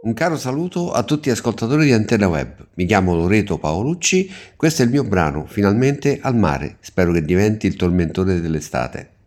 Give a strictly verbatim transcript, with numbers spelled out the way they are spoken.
Un caro saluto a tutti gli ascoltatori di Antenna Web. Mi chiamo Loreto Paolucci, questo è il mio brano Finalmente al mare. Spero che diventi il tormentone dell'estate.